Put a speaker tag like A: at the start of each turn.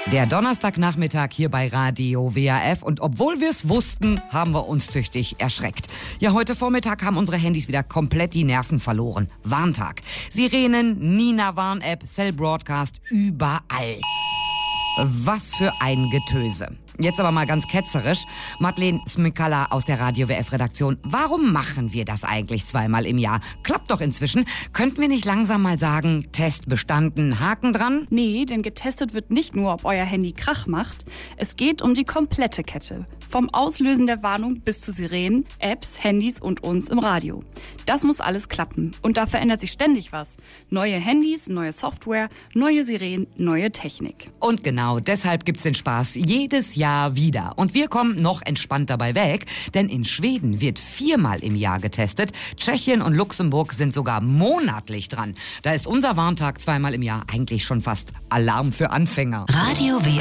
A: Der Donnerstagnachmittag hier bei Radio WAF und obwohl wir es wussten, haben wir uns tüchtig erschreckt. Ja, heute Vormittag haben unsere Handys wieder komplett die Nerven verloren. Warntag. Sirenen, Nina-Warn-App, Cell Broadcast, überall. Was für ein Getöse. Jetzt aber mal ganz ketzerisch. Madeleine Smykala aus der Radio WF-Redaktion. Warum machen wir das eigentlich zweimal im Jahr? Klappt doch inzwischen. Könnten wir nicht langsam mal sagen, Test bestanden, Haken dran?
B: Nee, denn getestet wird nicht nur, ob euer Handy Krach macht. Es geht um die komplette Kette. Vom Auslösen der Warnung bis zu Sirenen, Apps, Handys und uns im Radio. Das muss alles klappen. Und da verändert sich ständig was. Neue Handys, neue Software, neue Sirenen, neue Technik.
A: Und genau deshalb gibt's den Spaß jedes Jahr wieder. Und wir kommen noch entspannt dabei weg, denn in Schweden wird 4-mal im Jahr getestet. Tschechien und Luxemburg sind sogar monatlich dran. Da ist unser Warntag 2-mal im Jahr eigentlich schon fast Alarm für Anfänger.
C: Radio WF.